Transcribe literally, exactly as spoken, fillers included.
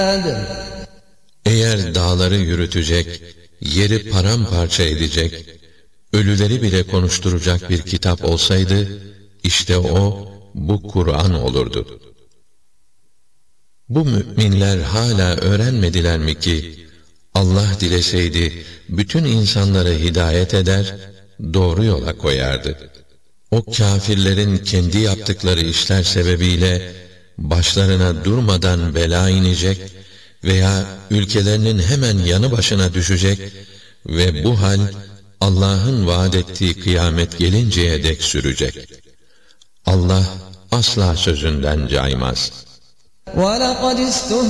Eğer dağları yürütecek, yeri paramparça edecek, ölüleri bile konuşturacak bir kitap olsaydı, işte o, bu Kur'an olurdu. Bu müminler hala öğrenmediler mi ki, Allah dileseydi, bütün insanları hidayet eder, doğru yola koyardı. O kâfirlerin kendi yaptıkları işler sebebiyle, başlarına durmadan bela inecek veya ülkelerinin hemen yanı başına düşecek ve bu hal, Allah'ın vaad ettiği kıyamet gelinceye dek sürecek. Allah asla sözünden caymaz.